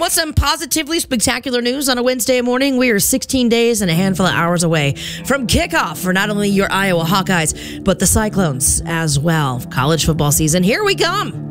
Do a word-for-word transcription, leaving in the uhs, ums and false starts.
Want some positively spectacular news on a Wednesday morning? We are sixteen days and a handful of hours away from kickoff for not only your Iowa Hawkeyes, but the Cyclones as well. College football season, here we come.